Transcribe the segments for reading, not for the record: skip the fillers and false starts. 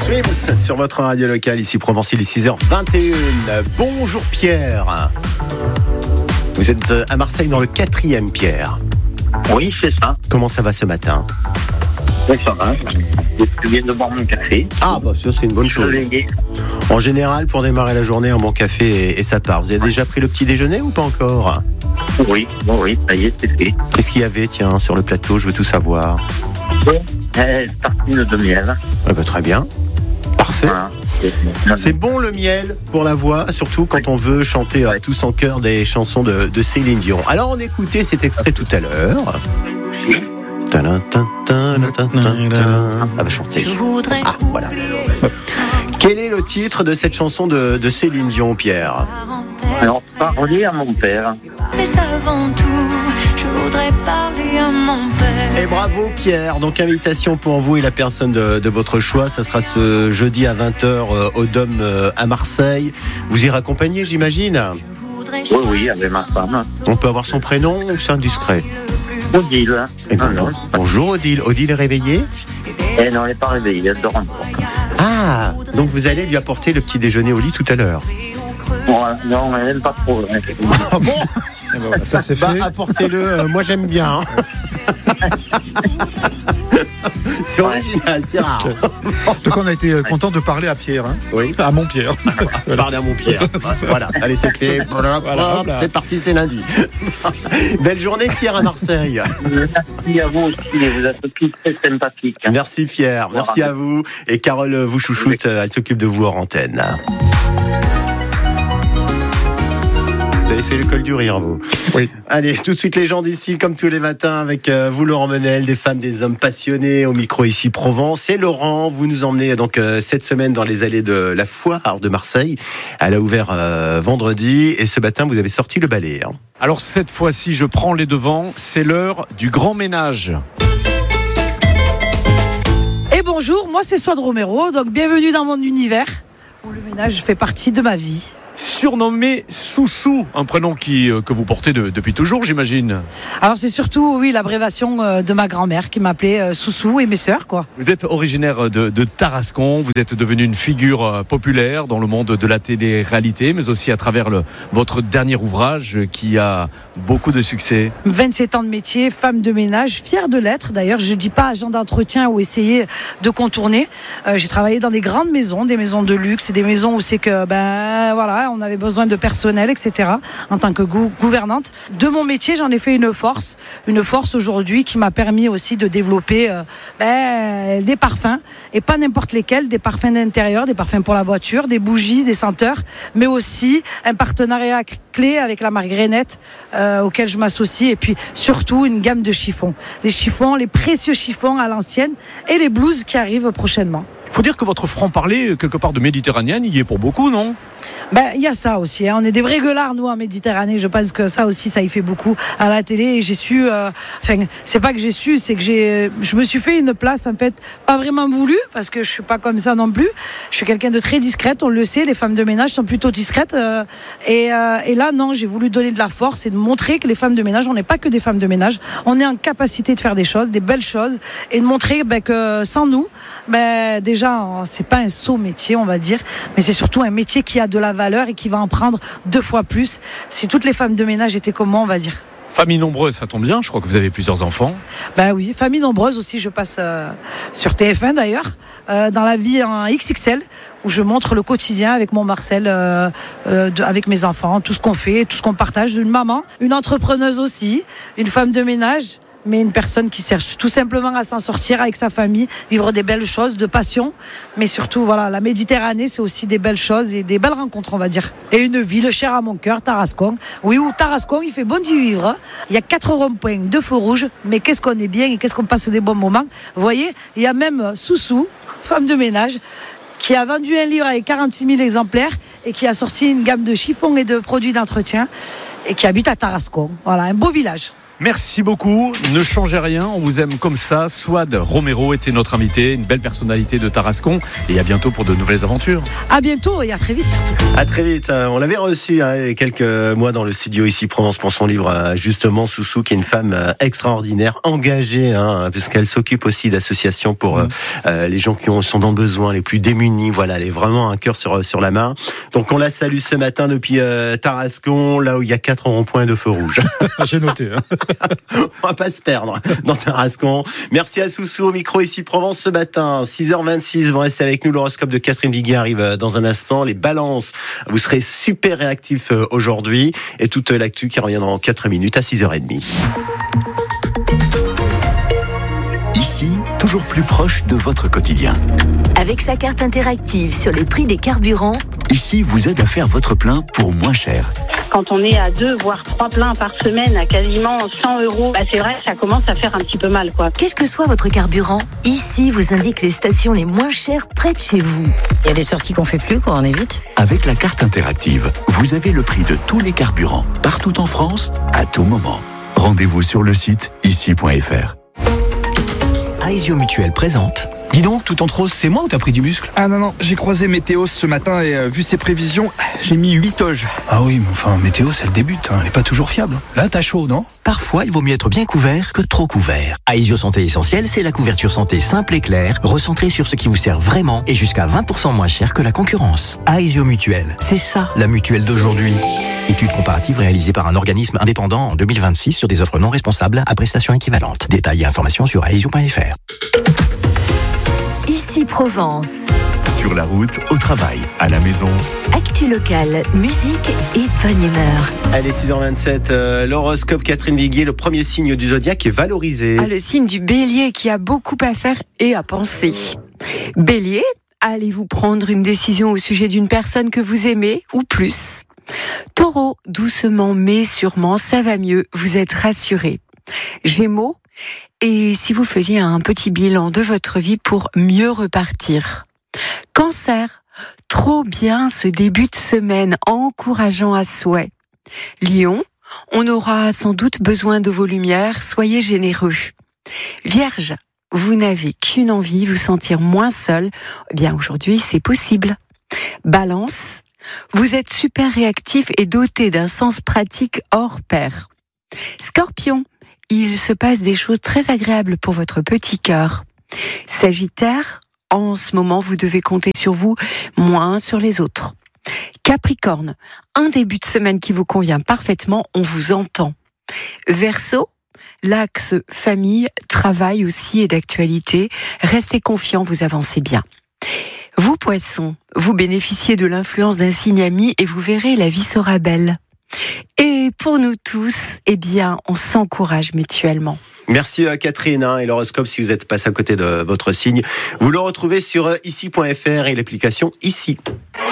Swims sur votre radio locale, ici Provence, il est 6h21. Bonjour Pierre. Vous êtes à Marseille dans le 4e, Pierre. Oui, c'est ça. Comment ça va ce matin? Oui, ça va. Je viens de boire mon café. Ah, bah ça c'est une bonne chose. En général, pour démarrer la journée, un bon café et ça part. Vous avez déjà pris le petit déjeuner ou pas encore? Oui, ça y est, c'est fait. Qu'est-ce qu'il y avait, tiens, sur le plateau? Je veux tout savoir. Tartine de miel. Ah bah, très bien. Parfait. Voilà. C'est bon le miel pour la voix, surtout quand on veut chanter tous en chœur des chansons de Céline Dion. Alors on écoutait cet extrait tout à l'heure. Elle va chanter. Ah, voilà. Quel est le titre de cette chanson de Céline Dion, Pierre? Alors, parler à mon père. Mais avant tout, je voudrais parler à mon père. Et bravo Pierre, donc invitation pour vous et la personne de votre choix, ça sera ce jeudi à 20h au Dôme à Marseille. Vous irez accompagner, j'imagine? Oui, avec ma femme. On peut avoir son prénom ou c'est indiscret? Odile. Bonjour Odile. Odile est réveillée? Non, elle n'est pas réveillée, elle dort encore. Ah, donc vous allez lui apporter le petit déjeuner au lit tout à l'heure? Non, elle n'aime pas trop. Ah bon? Ça c'est fait. Apportez-le, moi j'aime bien. C'est original, c'est rare. Donc on a été content de parler à Pierre. Hein. Oui. À mon Pierre. Parler à mon Pierre. Voilà, allez, c'est fait. Voilà. C'est parti, c'est lundi. Belle journée, Pierre, à Marseille. Merci à vous aussi, vous êtes tous très sympathiques. Merci Pierre, merci à vous. Et Carole vous chouchoute, elle s'occupe de vous hors antenne. Vous avez fait le col du rire, vous? Oui. Allez, tout de suite les gens d'ici, comme tous les matins, avec vous, Laurent Menel, des femmes, des hommes passionnés, au micro ici Provence. Et Laurent, vous nous emmenez donc cette semaine dans les allées de la foire de Marseille. Elle a ouvert vendredi et ce matin, vous avez sorti le balai. Hein. Alors cette fois-ci, je prends les devants, c'est l'heure du grand ménage. Et bonjour, moi c'est Sandro Romero, donc bienvenue dans mon univers où le ménage fait partie de ma vie. Surnommé Soussou, un prénom que vous portez depuis toujours, j'imagine. Alors c'est surtout, oui, l'abréviation de ma grand-mère qui m'appelait Soussou et mes sœurs, quoi. Vous êtes originaire de Tarascon, vous êtes devenu une figure populaire dans le monde de la télé-réalité, mais aussi à travers votre dernier ouvrage qui a beaucoup de succès. 27 ans de métier, femme de ménage, fière de l'être. D'ailleurs, je ne dis pas agent d'entretien ou essayer de contourner. J'ai travaillé dans des grandes maisons, des maisons de luxe, des maisons où c'est que, voilà, on avait besoin de personnel, etc. En tant que gouvernante. De mon métier, j'en ai fait une force aujourd'hui qui m'a permis aussi de développer des parfums, et pas n'importe lesquels, des parfums d'intérieur, des parfums pour la voiture, des bougies, des senteurs, mais aussi un partenariat clé avec la marque Grenette, auquel je m'associe, et puis surtout une gamme de chiffons. Les chiffons, les précieux chiffons à l'ancienne, et les blouses qui arrivent prochainement. Il faut dire que votre franc-parler, quelque part de méditerranéenne, il y est pour beaucoup, non? Il y a ça aussi, hein. On est des vrais gueulards, nous, en Méditerranée. Je pense que ça aussi, ça y fait beaucoup à la télé. Et j'ai su, c'est pas que j'ai su, c'est que je me suis fait une place, en fait, pas vraiment voulu, parce que je suis pas comme ça non plus. Je suis quelqu'un de très discrète, on le sait, les femmes de ménage sont plutôt discrètes. Et là, non, j'ai voulu donner de la force et de montrer que les femmes de ménage, on n'est pas que des femmes de ménage, on est en capacité de faire des choses, des belles choses, et de montrer que sans nous, déjà, c'est pas un sot métier, on va dire, mais c'est surtout un métier qui a de la valeur et qui va en prendre 2 fois plus. Si toutes les femmes de ménage étaient comme moi, on va dire. Famille nombreuse, ça tombe bien, je crois que vous avez plusieurs enfants. Oui, famille nombreuse aussi, je passe sur TF1 d'ailleurs, dans la vie en XXL, où je montre le quotidien avec mon Marcel, avec mes enfants, tout ce qu'on fait, tout ce qu'on partage, une maman, une entrepreneuse aussi, une femme de ménage, mais une personne qui cherche tout simplement à s'en sortir avec sa famille, vivre des belles choses, de passion, mais surtout, voilà, la Méditerranée, c'est aussi des belles choses et des belles rencontres, on va dire. Et une ville chère à mon cœur, Tarascon. Oui, où Tarascon, il fait bon d'y vivre. Il y a 4 ronds-points, 2 feux rouges, mais qu'est-ce qu'on est bien et qu'est-ce qu'on passe des bons moments. Vous voyez, il y a même Soussou, femme de ménage, qui a vendu un livre avec 46 000 exemplaires et qui a sorti une gamme de chiffons et de produits d'entretien et qui habite à Tarascon. Voilà, un beau village. Merci beaucoup. Ne changez rien. On vous aime comme ça. Souad Romero était notre invité, une belle personnalité de Tarascon. Et à bientôt pour de nouvelles aventures. À bientôt et à très vite surtout. À très vite. On l'avait reçu il y a quelques mois dans le studio ici Provence pour son livre justement Soussou, qui est une femme extraordinaire, engagée, puisqu'elle s'occupe aussi d'associations pour les gens qui sont dans le besoin, les plus démunis. Voilà, elle est vraiment un cœur sur la main. Donc on la salue ce matin depuis Tarascon, là où il y a 4 ronds-points de feux rouges. J'ai noté. On va pas se perdre dans Tarascon. Merci à Soussou au micro ici Provence ce matin. 6h26, vous restez avec nous. L'horoscope de Catherine Viguier arrive dans un instant. Les balances, vous serez super réactifs aujourd'hui. Et toute l'actu qui revient dans 4 minutes à 6h30. Ici, toujours plus proche de votre quotidien. Avec sa carte interactive sur les prix des carburants, Ici, vous aide à faire votre plein pour moins cher. Quand on est à 2 voire 3 pleins par semaine à quasiment 100 €, c'est vrai que ça commence à faire un petit peu mal, quoi. quel que soit votre carburant, ici vous indique les stations les moins chères près de chez vous. Il y a des sorties qu'on fait plus, quoi, on évite. Avec la carte interactive, vous avez le prix de tous les carburants, partout en France, à tout moment. Rendez-vous sur le site ici.fr. Aesio Mutuelle présente. Dis donc, tout en rose, c'est moi ou t'as pris du muscle? Ah non, j'ai croisé Météos ce matin et vu ses prévisions, j'ai mis 8 oges. Ah oui, mais enfin, Météos, elle débute, elle est pas toujours fiable. Là, t'as chaud, non? Parfois, il vaut mieux être bien couvert que trop couvert. Aesio Santé Essentielle, c'est la couverture santé simple et claire, recentrée sur ce qui vous sert vraiment et jusqu'à 20% moins cher que la concurrence. Aesio Mutuelle, c'est ça la mutuelle d'aujourd'hui. Étude comparative réalisée par un organisme indépendant en 2026 sur des offres non responsables à prestations équivalentes. Détails et informations sur aesio.fr. Ici Provence. Sur la route, au travail, à la maison. Actu locale, musique et bonne humeur. Allez, 6h27, l'horoscope Catherine Viguier, le premier signe du zodiaque est valorisé. Le signe du Bélier qui a beaucoup à faire et à penser. Bélier, allez-vous prendre une décision au sujet d'une personne que vous aimez ou plus? Taureau, doucement mais sûrement, ça va mieux, vous êtes rassuré. Gémeaux, et si vous faisiez un petit bilan de votre vie pour mieux repartir? Cancer, trop bien ce début de semaine, encourageant à souhait. Lion, on aura sans doute besoin de vos lumières, soyez généreux. Vierge, vous n'avez qu'une envie, vous sentir moins seul. Eh bien aujourd'hui, c'est possible. Balance, vous êtes super réactif et doté d'un sens pratique hors pair. Scorpion, il se passe des choses très agréables pour votre petit cœur. Sagittaire, en ce moment, vous devez compter sur vous, moins sur les autres. Capricorne, un début de semaine qui vous convient parfaitement, on vous entend. Verseau, l'axe famille, travail aussi est d'actualité. Restez confiants, vous avancez bien. Vous, Poissons, vous bénéficiez de l'influence d'un signe ami et vous verrez, la vie sera belle. Et pour nous tous, eh bien, on s'encourage mutuellement. Merci Catherine, et l'horoscope, si vous êtes passé à côté de votre signe, vous le retrouvez sur ici.fr et l'application Ici.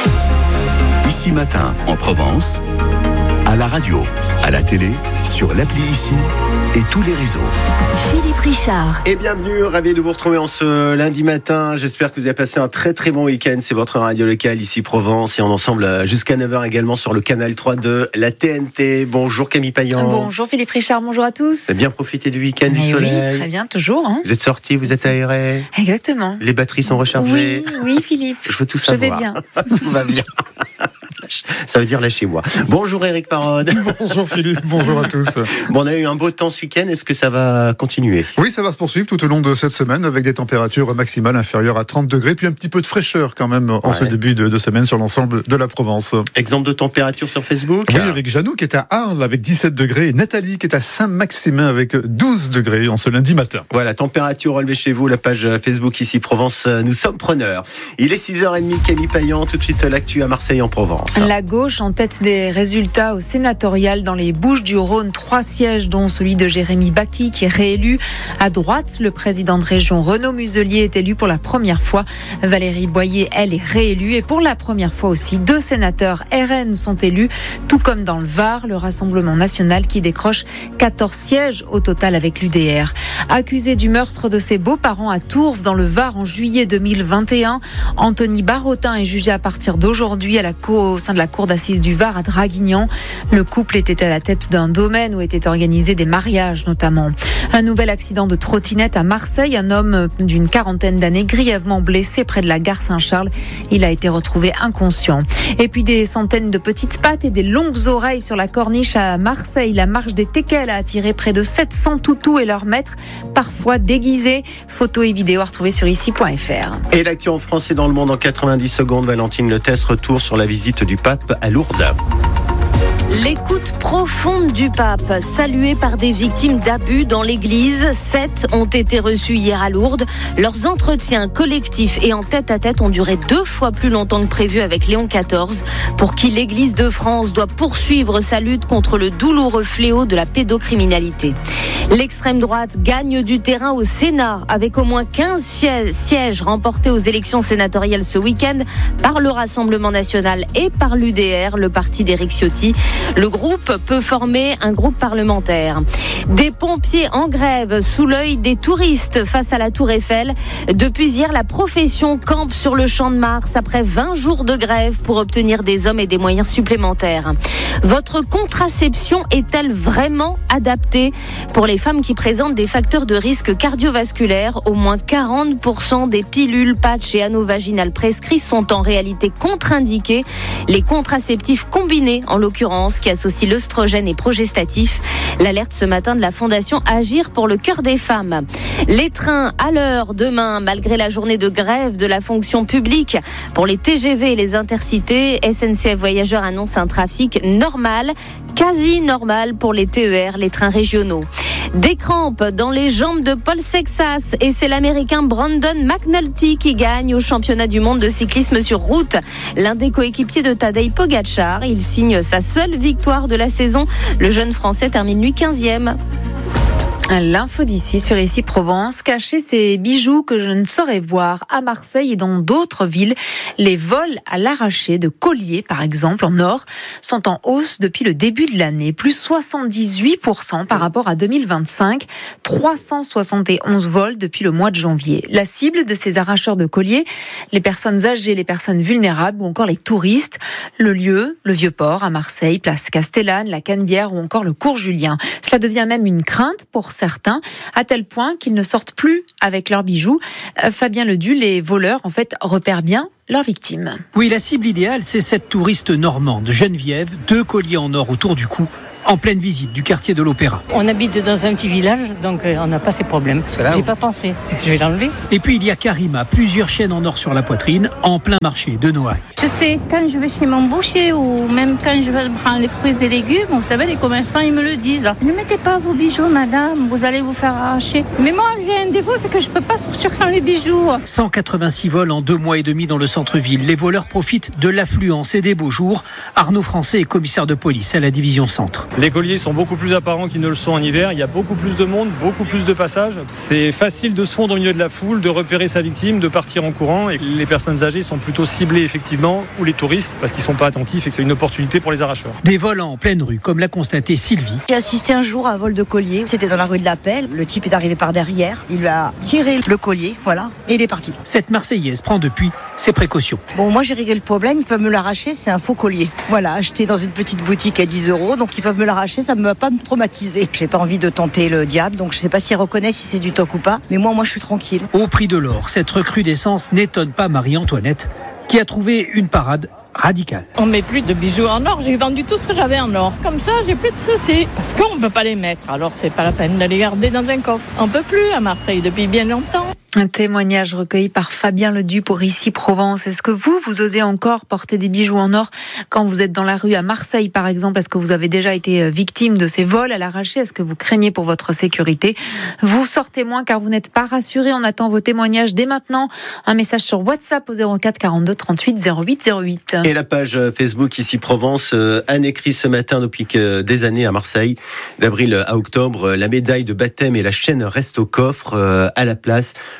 Ici Matin, en Provence, à la radio, à la télé, sur l'appli Ici et tous les réseaux. Philippe Richard. Et bienvenue, ravi de vous retrouver en ce lundi matin. J'espère que vous avez passé un très très bon week-end. C'est votre radio locale ici Provence et on est ensemble jusqu'à 9h également sur le canal 3 de la TNT. Bonjour Camille Payan. Bonjour Philippe Richard, bonjour à tous. Vous avez bien profité du week-end, du soleil? Oui, très bien, toujours. Hein. Vous êtes sortis, vous êtes aérés? Exactement. Les batteries sont rechargées? Oui Philippe. Je veux tout savoir. Je vais bien. Tout va bien. Ça veut dire lâchez-moi. Bonjour Eric Parode. Bonjour Philippe, bonjour à tous. Bon, on a eu un beau temps ce week-end, est-ce que ça va continuer? Oui, ça va se poursuivre tout au long de cette semaine avec des températures maximales inférieures à 30 degrés, puis un petit peu de fraîcheur quand même en ce début de semaine sur l'ensemble de la Provence. Exemple de température sur Facebook? Oui, avec Janou qui est à Arles avec 17 degrés et Nathalie qui est à Saint-Maximin avec 12 degrés en ce lundi matin. Voilà, température relevée chez vous, la page Facebook ici Provence, nous sommes preneurs. Il est 6h30, Camille Payan, tout de suite l'actu à Marseille en Provence. La gauche en tête des résultats au sénatorial dans les Bouches-du-Rhône. 3 sièges dont celui de Jérémy Bacchi qui est réélu. À droite, le président de région Renaud Muselier est élu pour la première fois. Valérie Boyer, elle, est réélue. Et pour la première fois aussi, 2 sénateurs RN sont élus. Tout comme dans le Var, le Rassemblement national qui décroche 14 sièges au total avec l'UDR. Accusé du meurtre de ses beaux-parents à Tourves dans le Var en juillet 2021, Anthony Barotin est jugé à partir d'aujourd'hui à la Cour sein de la cour d'assises du Var à Draguignan. Le couple était à la tête d'un domaine où étaient organisés des mariages notamment. Un nouvel accident de trottinette à Marseille. Un homme d'une quarantaine d'années grièvement blessé près de la gare Saint-Charles. Il a été retrouvé inconscient. Et puis des centaines de petites pattes et des longues oreilles sur la corniche à Marseille. La marche des Teckels a attiré près de 700 toutous et leurs maîtres, parfois déguisés. Photos et vidéos à retrouver sur ici.fr. Et l'actu en France et dans le monde en 90 secondes. Valentine Lethès, retour sur la visite du pape à Lourdes. L'écoute profonde du pape, salué par des victimes d'abus dans l'église. 7 ont été reçus hier à Lourdes. Leurs entretiens collectifs et en tête-à-tête ont duré 2 fois plus longtemps que prévu avec Léon XIV, pour qui l'église de France doit poursuivre sa lutte contre le douloureux fléau de la pédocriminalité. L'extrême droite gagne du terrain au Sénat, avec au moins 15 sièges remportés aux élections sénatoriales ce week-end par le Rassemblement national et par l'UDR, le parti d'Éric Ciotti. Le groupe peut former un groupe parlementaire. Des pompiers en grève sous l'œil des touristes face à la Tour Eiffel. Depuis hier, la profession campe sur le Champ de Mars après 20 jours de grève pour obtenir des hommes et des moyens supplémentaires. Votre contraception est-elle vraiment adaptée pour les femmes qui présentent des facteurs de risque cardiovasculaire? Au moins 40% des pilules, patchs et anneaux vaginales prescrits sont en réalité contre-indiqués. Les contraceptifs combinés, en l'occurrence, qui associent l'œstrogène et progestatif. L'alerte ce matin de la Fondation Agir pour le cœur des femmes. Les trains à l'heure demain, malgré la journée de grève de la fonction publique. Pour les TGV et les intercités, SNCF Voyageurs annonce un trafic normal, quasi normal pour les TER, les trains régionaux. Des crampes dans les jambes de Paul Sexas et c'est l'Américain Brandon McNulty qui gagne au championnat du monde de cyclisme sur route. L'un des coéquipiers de Tadej Pogačar, il signe sa seule victoire de la saison. Le jeune Français termine lui 15e. L'info d'ici sur Ici Provence, cacher ces bijoux que je ne saurais voir à Marseille et dans d'autres villes. Les vols à l'arraché de colliers, par exemple, en or, sont en hausse depuis le début de l'année. Plus 78% par rapport à 2025. 371 vols depuis le mois de janvier. La cible de ces arracheurs de colliers, les personnes âgées, les personnes vulnérables ou encore les touristes. Le lieu, le Vieux-Port à Marseille, place Castellane, la Canebière ou encore le Cours Julien. Cela devient même une crainte pour certains, à tel point qu'ils ne sortent plus avec leurs bijoux. Fabien Ledu, les voleurs, en fait, repèrent bien leurs victimes. Oui, la cible idéale, c'est cette touriste normande, Geneviève, 2 colliers en or autour du cou, en pleine visite du quartier de l'Opéra. On habite dans un petit village, donc on n'a pas ces problèmes. J'ai pas pensé, je vais l'enlever. Et puis il y a Karima, plusieurs chaînes en or sur la poitrine, en plein marché de Noailles. Je sais, quand je vais chez mon boucher ou même quand je vais prendre les fruits et légumes, vous savez, les commerçants, ils me le disent. Ne mettez pas vos bijoux, madame, vous allez vous faire arracher. Mais moi, j'ai un défaut, c'est que je peux pas sortir sans les bijoux. 186 vols en 2 mois et demi dans le centre-ville. Les voleurs profitent de l'affluence et des beaux jours. Arnaud Français est commissaire de police à la division centre. Les colliers sont beaucoup plus apparents qu'ils ne le sont en hiver. Il y a beaucoup plus de monde, beaucoup plus de passages. C'est facile de se fondre au milieu de la foule, de repérer sa victime, de partir en courant. Et les personnes âgées sont plutôt ciblées, effectivement, ou les touristes, parce qu'ils ne sont pas attentifs et que c'est une opportunité pour les arracheurs. Des vols en pleine rue, comme l'a constaté Sylvie. J'ai assisté un jour à un vol de collier. C'était dans la rue de l'Appel. Le type est arrivé par derrière. Il lui a tiré le collier, voilà, et il est parti. Cette Marseillaise prend depuis ses précautions. Bon, moi j'ai réglé le problème. Ils peuvent me l'arracher, c'est un faux collier. Voilà, acheté dans une petite boutique à 10 €. Donc ils peuvent me l'arracher. Ça ne va pas me traumatiser. J'ai pas envie de tenter le diable, donc je sais pas s'ils reconnaissent si c'est du toc ou pas, mais moi je suis tranquille. Au prix de l'or, cette recrudescence n'étonne pas Marie-Antoinette, qui a trouvé une parade radicale. On met plus de bijoux en or, j'ai vendu tout ce que j'avais en or. Comme ça, j'ai plus de soucis, parce qu'on peut pas les mettre, alors c'est pas la peine de les garder dans un coffre. On peut plus à Marseille depuis bien longtemps. Un témoignage recueilli par Fabien Ledu pour Ici Provence. Est-ce que vous osez encore porter des bijoux en or quand vous êtes dans la rue à Marseille, par exemple? Est-ce que vous avez déjà été victime de ces vols à l'arraché? Est-ce que vous craignez pour votre sécurité? Vous sortez moins car vous n'êtes pas rassuré. On attend vos témoignages dès maintenant. Un message sur WhatsApp au 04 42 38 08 08. Et la page Facebook Ici Provence, Anne écrit ce matin depuis des années à Marseille. D'avril à octobre, la médaille de baptême et la chaîne restent au coffre. À la place,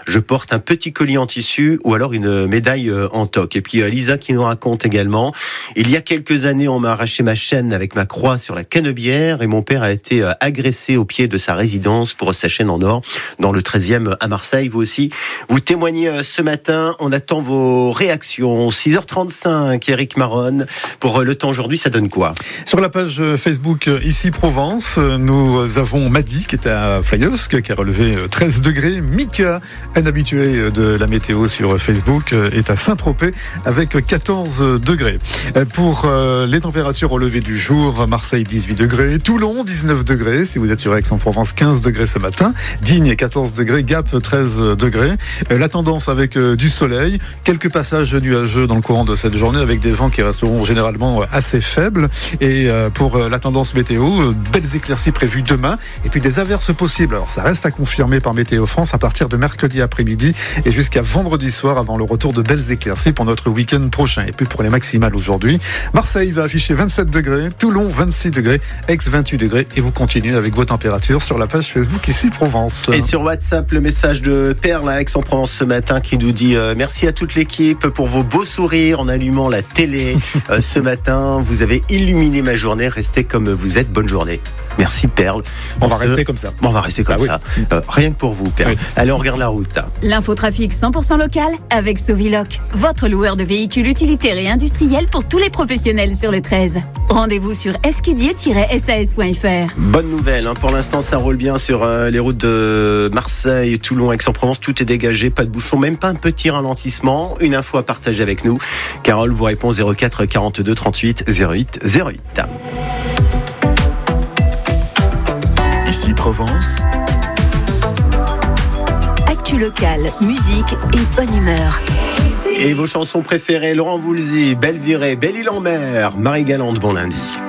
je porte un petit collier en tissu ou alors une médaille en toc. Et puis Lisa qui nous raconte également, il y a quelques années, on m'a arraché ma chaîne avec ma croix sur la Canebière et mon père a été agressé au pied de sa résidence pour sa chaîne en or dans le 13e à Marseille. Vous aussi, vous témoignez ce matin. On attend vos réactions. 6h35, Éric Maronne. Pour le temps aujourd'hui, ça donne quoi? Sur la page Facebook Ici Provence, nous avons Madi qui est à Flyosque, qui a relevé 13 degrés. Mika, un habitué de la météo sur Facebook, est à Saint-Tropez avec 14 degrés. Pour les températures au lever du jour, Marseille 18 degrés, Toulon 19 degrés, si vous êtes sur Aix-en-Provence 15 degrés ce matin, Digne 14 degrés, Gap 13 degrés. La tendance avec du soleil, quelques passages nuageux dans le courant de cette journée avec des vents qui resteront généralement assez faibles. Et pour la tendance météo, belles éclaircies prévues demain et puis des averses possibles. Alors ça reste à confirmer par Météo France à partir de mercredi après-midi et jusqu'à vendredi soir avant le retour de belles éclaircies pour notre week-end prochain. Et puis pour les maximales aujourd'hui, Marseille va afficher 27 degrés, Toulon 26 degrés, Aix 28 degrés et vous continuez avec vos températures sur la page Facebook Ici Provence. Et sur WhatsApp, le message de Perle à Aix-en-Provence ce matin qui nous dit merci à toute l'équipe pour vos beaux sourires en allumant la télé ce matin. Vous avez illuminé ma journée. Restez comme vous êtes. Bonne journée. Merci Perle. On va rester comme ça. On va rester comme ça. Oui. Rien que pour vous, Perle. Oui. Allez, on regarde la route. L'infotrafic 100% local avec Soviloc, votre loueur de véhicules utilitaires et industriels pour tous les professionnels sur le 13. Rendez-vous sur escudier-sas.fr. Bonne nouvelle, pour l'instant ça roule bien sur les routes de Marseille, Toulon, Aix-en-Provence, tout est dégagé, pas de bouchon, même pas un petit ralentissement. Une info à partager avec nous. Carole vous répond 04 42 38 08 08. Ici Provence. Actu locale, musique et bonne humeur. Et vos chansons préférées, Laurent Voulzy, Belle Virée, Belle-Île-en-Mer, Marie Galante, bon lundi.